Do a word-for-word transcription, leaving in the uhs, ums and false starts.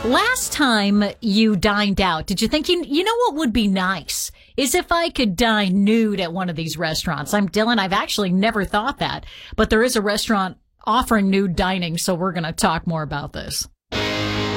Last time you dined out, did you think, you, you know what would be nice is if I could dine nude at one of these restaurants? I'm Dylan. I've actually never thought that, but there is a restaurant offering nude dining, so we're going to talk more about this.